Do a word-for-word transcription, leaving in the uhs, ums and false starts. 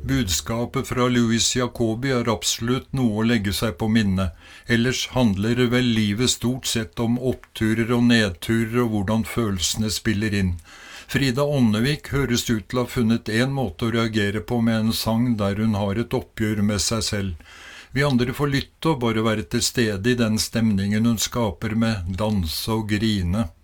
Budskapet fra Louis Jacobi er absolutt noe å legge seg på minne. Ellers handler vel livet stort sett om oppturer og nedturer og hvordan følelsene spiller inn. Frida Ånnevik høres ut til å ha funnet en måte å reagere på med en sang der hun har et oppgjør med seg selv. Vi andre får lytte og bare være til stede i den stemningen hun skaper med danse og grine.